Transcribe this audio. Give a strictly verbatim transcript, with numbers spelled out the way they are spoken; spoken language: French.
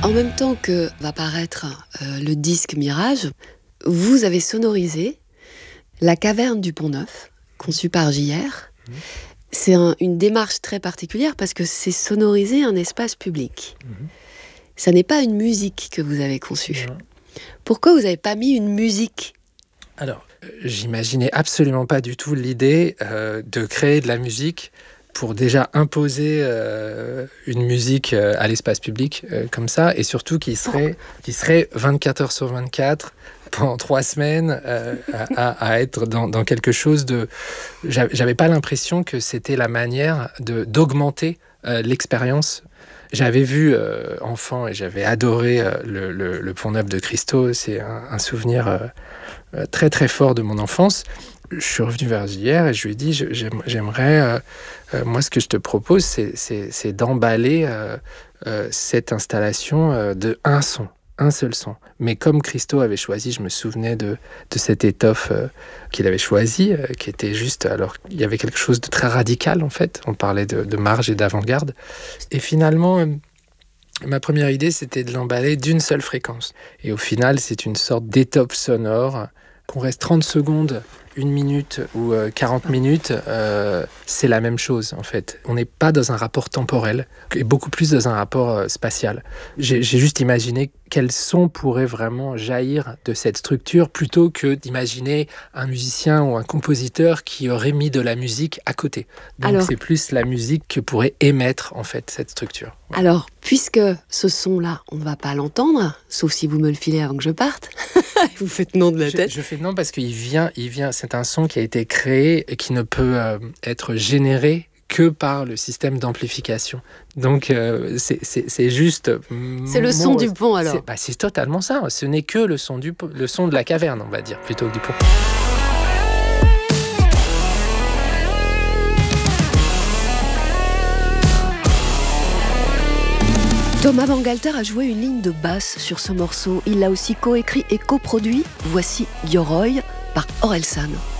En même temps que va paraître euh, le disque Mirage, vous avez sonorisé la caverne du Pont-Neuf, conçue par J R. Mmh. C'est un, une démarche très particulière parce que c'est sonoriser un espace public. Mmh. Ça n'est pas une musique que vous avez conçue. Mmh. Pourquoi vous n'avez pas mis une musique ? Alors, j'imaginais absolument pas du tout l'idée euh, de créer de la musique pour déjà imposer euh, une musique euh, à l'espace public euh, comme ça, et surtout qui serait, qui serait vingt-quatre heures sur vingt-quatre, pendant trois semaines, euh, à, à être dans, dans quelque chose de... J'avais pas l'impression que c'était la manière de, d'augmenter euh, l'expérience. J'avais vu euh, enfant et j'avais adoré euh, le, le, le Pont-Neuf de Christo. C'est un, un souvenir euh, très très fort de mon enfance. Je suis revenu vers J R et je lui ai dit je, j'aime, j'aimerais, euh, euh, moi ce que je te propose, c'est, c'est, c'est d'emballer euh, euh, cette installation euh, de un son, un seul son. Mais comme Christo avait choisi, je me souvenais de, de cette étoffe euh, qu'il avait choisie, euh, qui était juste, alors il y avait quelque chose de très radical en fait, on parlait de, de marge et d'avant-garde. Et finalement, euh, ma première idée c'était de l'emballer d'une seule fréquence. Et au final, c'est une sorte d'étoffe sonore, qu'on reste trente secondes, une minute ou euh, quarante minutes, euh, c'est la même chose en fait. On n'est pas dans un rapport temporel, et beaucoup plus dans un rapport euh, spatial. J'ai, j'ai juste imaginé quel son pourrait vraiment jaillir de cette structure, plutôt que d'imaginer un musicien ou un compositeur qui aurait mis de la musique à côté. Donc alors, c'est plus la musique que pourrait émettre en fait cette structure. Ouais. Alors, puisque ce son-là, on ne va pas l'entendre, sauf si vous me le filez avant que je parte, vous faites non de la tête. Je, je fais non parce qu'il vient, il vient, c'est un son qui a été créé et qui ne peut euh, être généré que par le système d'amplification. Donc, euh, c'est, c'est, c'est juste... C'est le son du pont, alors. C'est, bah, c'est totalement ça. Ce n'est que le son, du, le son de la caverne, on va dire, plutôt que du pont. Thomas Bangalter a joué une ligne de basse sur ce morceau. Il l'a aussi coécrit et coproduit. Voici Yoroi par Orelsan.